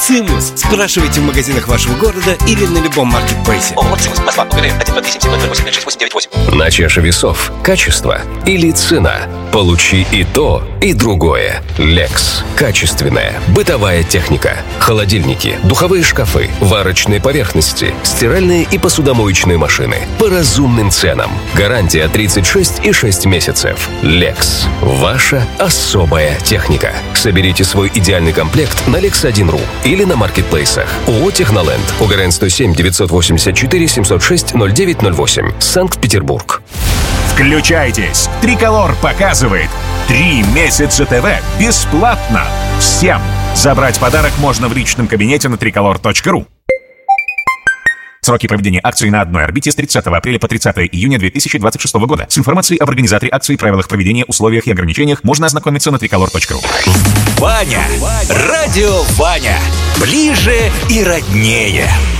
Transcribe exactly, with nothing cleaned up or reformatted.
Цимус. Спрашивайте в магазинах вашего города или на любом маркетплейсе. ООО «Цимус». Москва. ГР один два три семь семь ноль восемь пять шесть восемь девять восемь. На чаше весов качество или цена. Получи и то, и другое. Lex. Качественная бытовая техника. Холодильники, духовые шкафы, варочные поверхности, стиральные и посудомоечные машины. По разумным ценам. Гарантия тридцать шесть и шесть месяцев. Lex. Ваша особая техника. Соберите свой идеальный комплект на лекс один точка ру или на маркетплейсах. ООО «Техноленд». УГРН сто семь девятьсот восемьдесят четыре семьсот шесть ноль девять ноль восемь. Санкт-Петербург. Включайтесь. Триколор показывает. Три месяца ТВ бесплатно. Всем. Забрать подарок можно в личном кабинете на триколор точка ру. Сроки проведения акции на одной орбите с тридцатого апреля по тридцатое июня две тысячи двадцать шестого года. С информацией об организаторе акции, правилах проведения, условиях и ограничениях можно ознакомиться на триколор точка ру. Ваня. Радио Ваня. Ближе и роднее.